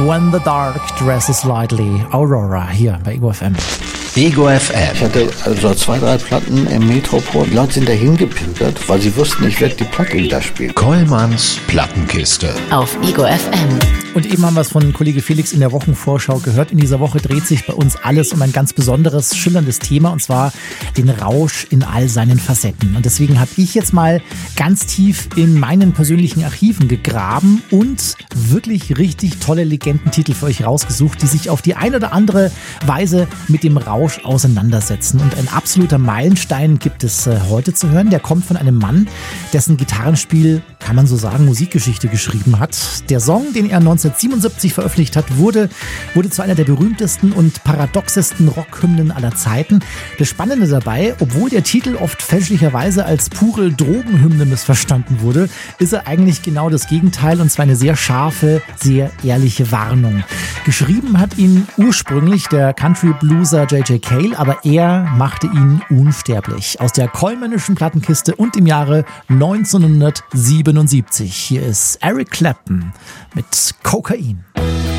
When the Dark Dresses Lightly, Aurora, hier bei Ego FM. Ego FM. Ich hatte also 2, 3 Platten im Metropol. Die Leute sind da hingepilgert, weil sie wussten, ich werde die Platte wieder spielen. Kollmanns Plattenkiste. Auf Ego FM. Und eben haben wir es von Kollege Felix in der Wochenvorschau gehört. In dieser Woche dreht sich bei uns alles um ein ganz besonderes, schillerndes Thema, und zwar den Rausch in all seinen Facetten. Und deswegen habe ich jetzt mal ganz tief in meinen persönlichen Archiven gegraben und wirklich richtig tolle Legendentitel für euch rausgesucht, die sich auf die eine oder andere Weise mit dem Rausch auseinandersetzen. Und ein absoluter Meilenstein gibt es heute zu hören. Der kommt von einem Mann, dessen Gitarrenspiel, kann man so sagen, Musikgeschichte geschrieben hat. Der Song, den er 1977 veröffentlicht hat, wurde zu einer der berühmtesten und paradoxesten Rockhymnen aller Zeiten. Das Spannende dabei, obwohl der Titel oft fälschlicherweise als pure Drogenhymne missverstanden wurde, ist er eigentlich genau das Gegenteil, und zwar eine sehr scharfe, sehr ehrliche Warnung. Geschrieben hat ihn ursprünglich der Country-Blueser J.J. Cale, aber er machte ihn unsterblich. Aus der Kollmännischen Plattenkiste und im Jahre 1977. Hier ist Eric Clapton mit Kokain.